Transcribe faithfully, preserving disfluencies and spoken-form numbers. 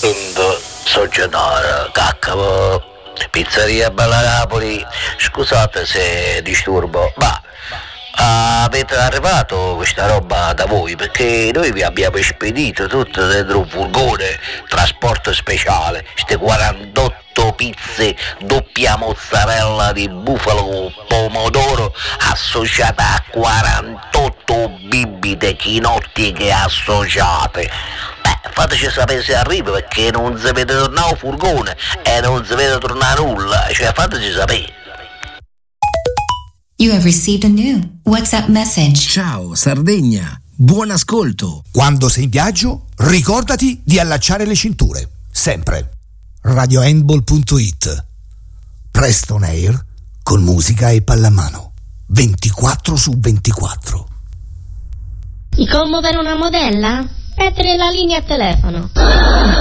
Pronto, so Gennaro, cacca, pizzeria Bella Napoli, scusate se disturbo, ma avete arrivato questa roba da voi? Perché noi vi abbiamo spedito tutto dentro un furgone, trasporto speciale, ste quarantotto pizze doppia mozzarella di bufalo pomodoro associata a quarantotto bibite chinottiche associate. Beh, fateci sapere se arriva, perché non si vede tornare un furgone e non si vede tornare nulla, cioè fateci sapere. You have received a new WhatsApp message. Ciao Sardegna, buon ascolto. Quando sei in viaggio, ricordati di allacciare le cinture, sempre. radio handball punto it. Preston Air con musica e pallamano. ventiquattro su ventiquattro. Ti commo per una modella? Prendere la linea a telefono.